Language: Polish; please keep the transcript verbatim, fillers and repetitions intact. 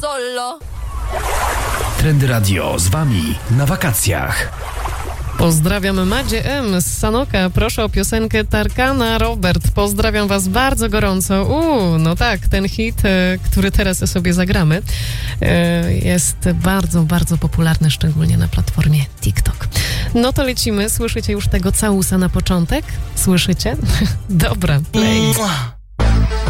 Solo. Trendy Radio z wami na wakacjach. Pozdrawiam Madzie M. z Sanoka. Proszę o piosenkę Tarkana Robert. Pozdrawiam was bardzo gorąco. Uuu, no tak, ten hit, e, który teraz sobie zagramy, e, jest bardzo, bardzo popularny, szczególnie na platformie TikTok. No to lecimy. Słyszycie już tego całusa na początek? Słyszycie? Dobra, play.